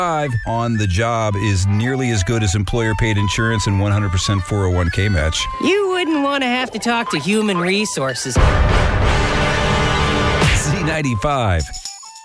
On the job is nearly as good as employer-paid insurance and 100% 401k match. You wouldn't want to have to talk to human resources. Z95.